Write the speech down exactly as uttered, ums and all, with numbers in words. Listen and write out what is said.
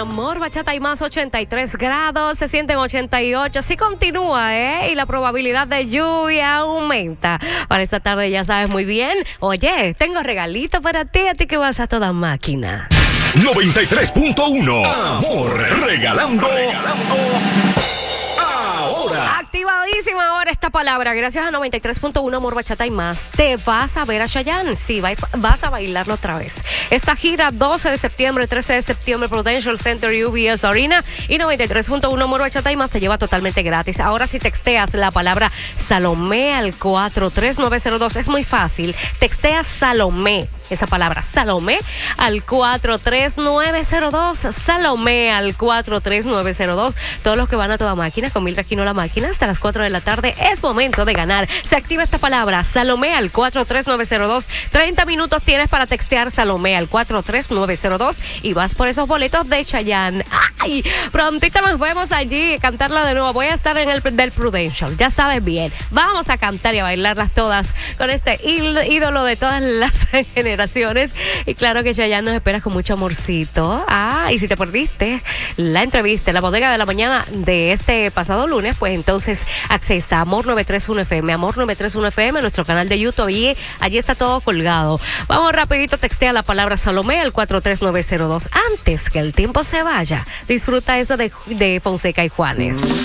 uno, Amor, Bachata y Más, ochenta y tres grados, se sienten ochenta y ocho. Así continúa, ¿eh? Y la probabilidad de lluvia aumenta. Para esta tarde ya sabes muy bien. Oye, tengo regalito para ti, a ti que vas a toda máquina. noventa y tres punto uno. Amor, regalando. regalando. Ahora. Activadísima ahora esta palabra. Gracias a noventa y tres punto uno, Amor, Bachata y Más. Te vas a ver a Chayanne. Sí, vas a bailarlo otra vez. Esta gira doce de septiembre, trece de septiembre, Prudential Center, U B S Arena y noventa y tres punto uno, Amor, Bachata y Más te lleva totalmente gratis. Ahora si texteas la palabra Salomé al cuatro tres nueve cero dos, es muy fácil. Texteas Salomé, esa palabra Salomé al cuatro tres nueve cero dos, Salomé al cuatro tres nueve cero dos. Todos los que van a toda máquina con Mildred Aquino la máquina hasta las cuatro de la tarde, es momento de ganar. Se activa esta palabra Salomé al cuatro tres nueve cero dos. treinta minutos tienes para textear Salomé al cuatro tres nueve cero dos y vas por esos boletos de Chayanne. ¡Ay! Prontito nos vemos allí, cantarla de nuevo. Voy a estar en el del Prudential, ya sabes bien. Vamos a cantar y a bailarlas todas con este ídolo de todas las generaciones. Y claro que Chayanne nos espera con mucho amorcito. Ah, y si te perdiste la entrevista en la bodega de la mañana de este pasado lunes, pues entonces accesa a Amor novecientos treinta y uno F M, Amor novecientos treinta y uno F M, nuestro canal de YouTube, y allí está todo colgado. Vamos rapidito, textea la palabra Salomé al cuatro tres nueve cero dos. Antes que el tiempo se vaya, disfruta eso de, de Fonseca y Juanes.